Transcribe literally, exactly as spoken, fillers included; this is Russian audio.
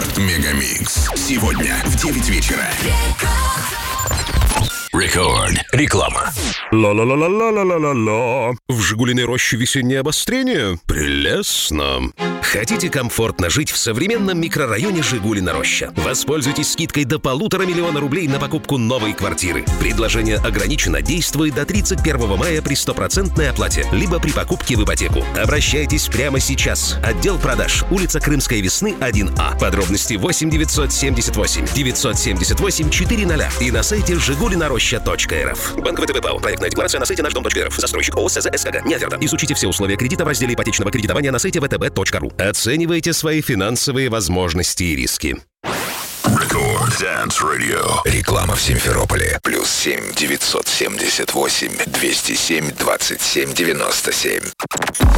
Мегамикс. Сегодня в девять вечера. Рекорд. Реклама. Ла-ла-ла-ла-ла-ла-ла-ла. В «Жигулиной роще» весеннее обострение? Прелестно. Хотите комфортно жить в современном микрорайоне Жигулина Роща? Воспользуйтесь скидкой до полутора миллиона рублей на покупку новой квартиры. Предложение ограничено, действует до тридцать первого мая при стопроцентной оплате, либо при покупке в ипотеку. Обращайтесь прямо сейчас. Отдел продаж. Улица Крымской Весны, один А. Подробности восемь девятьсот семьдесят восемь девятьсот семьдесят восемь четыреста и на сайте жигулинороща точка эр эф. Банк ВТБ ПАО. Проектная декларация на сайте наш дом точка эр эф. Застройщик ООО СЗ СКГ. Не оферта. Изучите все условия кредита в разделе ипотечного кредитования на сайте вэ тэ бэ точка ру. Оценивайте свои финансовые возможности и риски. Рекорд Dance Radio. Реклама в Симферополе. Плюс семь девятьсот семьдесят восемь двести семь двадцать семь девяносто семь.